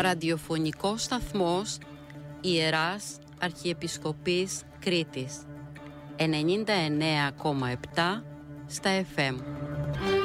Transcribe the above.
ραδιοφωνικός σταθμός Ιεράς Αρχιεπισκοπής Κρήτης 99,7 στα FM.